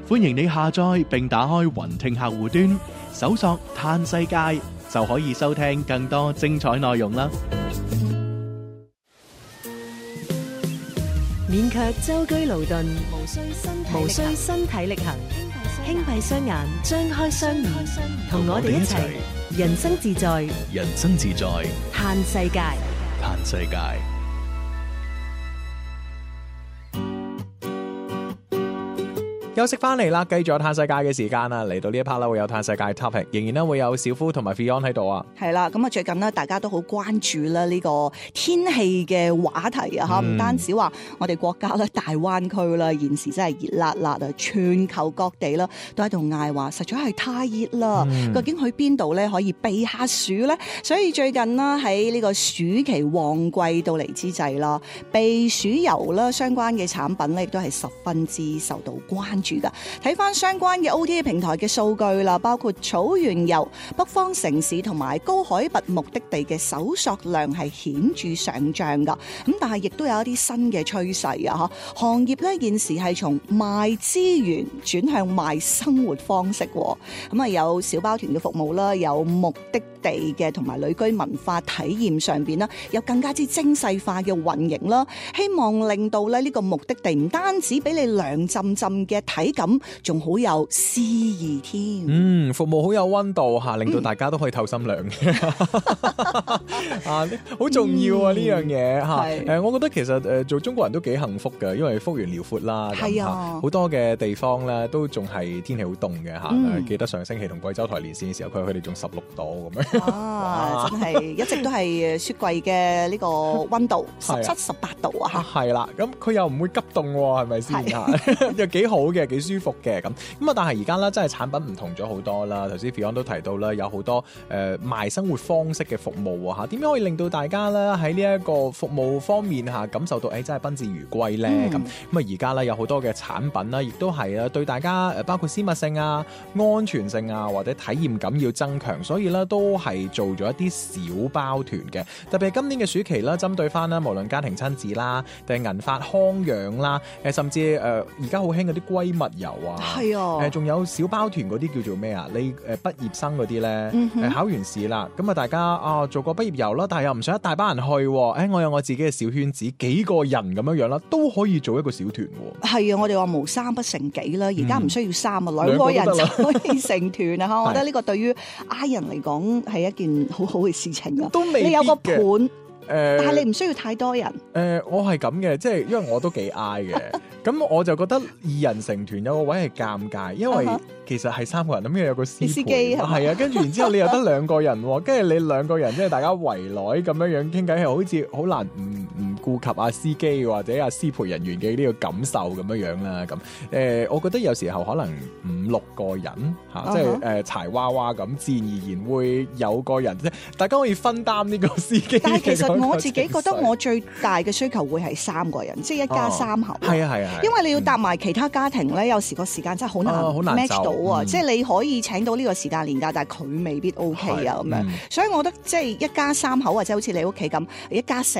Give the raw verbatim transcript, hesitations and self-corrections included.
歡迎你下載並打開雲聽客戶端，搜索嘆世界就可以收聽更多精彩內容啦。 勉強舟車勞頓，無需身體無需身體力行，輕閉雙眼，張開雙耳，同我哋一齊人生自在， 人生自在， 嘆世界， 嘆世界。 休息翻嚟啦，繼續有嘆世界嘅時間啦。嚟到呢一 part 啦，會有嘆世界 topic， 仍然咧會有小夫同埋 Fion 喺度啊。 係啦，咁啊最近呢，大家都好關注啦呢個天氣嘅話題啊嚇，唔、嗯、單止話我哋國家咧大灣區啦，現時真係熱辣辣啊，全球各地啦都喺度嗌話，實在係太熱啦、嗯。究竟去邊度咧可以避下暑咧？所以最近啦喺呢個暑期旺季到嚟之際啦，避暑油啦相關嘅產品咧亦都係十分之受到關注。睇翻相關嘅 O T A 平台嘅數據啦，包括草原遊、北方城市同埋高海拔目的地嘅搜索量係顯著上漲噶。咁但係亦都有一啲新嘅趨勢啊！嚇，行業咧現時係從賣資源轉向賣生活方式。咁啊有小包團嘅服務啦，有目的地嘅同埋旅居文化體驗上邊啦，有更加之精細化嘅運營啦，希望令到咧呢個目的地唔單止俾你涼浸浸嘅體感，仲好有詩意添。 嗯，服務好有溫度吓，令到大家都可以透心涼嘅。啊，好重要啊呢、嗯、樣嘢吓。誒，我覺得其實誒做中國人都幾幸福嘅，因為幅員遼闊啦，係啊，好多嘅地方咧都仲係天氣好凍嘅吓。嗯、記得上星期同貴州台連線嘅時候，佢佢哋仲十六度咁樣。 啊，真係一直都係雪櫃嘅呢個溫度十七、十八度啊！ 係啦，咁佢又唔會急凍喎，係咪先？又幾好嘅，幾舒服嘅咁。咁啊，但係而家咧真係產品唔同咗好多啦。頭先 Fion 都提到啦，有好多誒、呃、賣生活方式嘅服務啊嚇。點樣可以令到大家咧喺呢一個服務方面嚇感受到誒、哎、真係賓至如歸咧？咁咁啊，而家咧有好多嘅產品啦，亦都係啊對大家誒包括私密性啊、安全性啊或者體驗感要增強，所以咧都係做咗一啲小包團嘅。特別係今年嘅暑期啦，針對翻啦無論家庭親子啦，定係銀髮康養啦，誒甚至誒而家好興嗰啲閨蜜遊啊，係啊，誒仲有小包團嗰啲叫做咩啊？你誒畢業生嗰啲咧，誒、嗯、考完試啦，咁啊大家啊做個畢業遊啦，但係又唔想一大班人去，誒、哎、我有我自己嘅小圈子，幾個人咁樣樣啦，都可以做一個小團。 係啊，我哋話無三不成幾啦，而家唔需要三啊，兩、嗯、個人就可以成團啊！我覺得呢個對於 I 人嚟講係一件好好嘅事情啊。都未必嘅，你有個伴，誒、呃，但係你唔需要太多人。誒、 呃，我係咁嘅，即係因為我都幾 I 嘅，咁我就覺得二人成團有個位係尷尬，因為其實係三個人咁，有個司機係啊，跟住然之後你又得兩個人，跟住你兩個人即係大家圍內咁樣樣傾偈，係好似好難唔唔顧及阿司機或者阿司陪人員嘅呢個感受咁樣樣啦。咁誒、呃，我覺得有時候可能五六個人嚇、uh-huh. 即係誒、呃、柴娃娃咁，自然而然會有個人即係大家可以分擔呢個司機。 但係其實我自己覺得我最大嘅需求會係三個人，即係一家三口。係啊係啊，因為你要搭埋其他家庭咧、嗯，有時個時間真係好難 match 到啊、嗯！即係你可以請到呢個時間連假，但係佢未必 OK 啊咁樣、嗯。所以我覺得即係一家三口或者好似你屋企咁一家四